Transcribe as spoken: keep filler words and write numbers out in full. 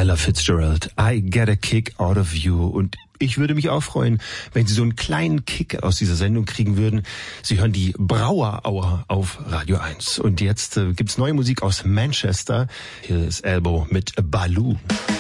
Ella Fitzgerald, I get a kick out of you. Und ich würde mich auch freuen, wenn Sie so einen kleinen Kick aus dieser Sendung kriegen würden. Sie hören die Brauer Hour auf Radio eins. Und jetzt äh, gibt's neue Musik aus Manchester. Hier ist Elbow mit Baloo.